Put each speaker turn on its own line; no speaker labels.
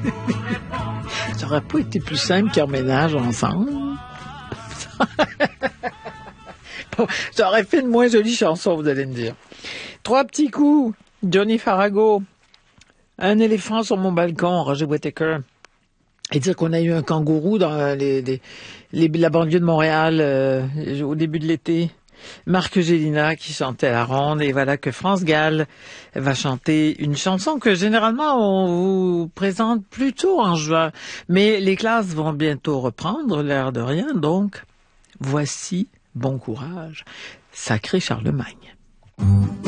Ça aurait pas été plus simple qu'un ménage ensemble. Bon, ça aurait fait une moins jolie chanson, vous allez me dire. 3 petits coups. Johnny Farago. Un éléphant sur mon balcon, Roger Whittaker. Et dire qu'on a eu un kangourou dans la banlieue de Montréal au début de l'été. Marc Gélina qui chantait la ronde. Et voilà que France Gall va chanter une chanson que généralement on vous présente plutôt en juin. Mais les classes vont bientôt reprendre, l'air de rien. Donc, voici Bon courage, sacré Charlemagne.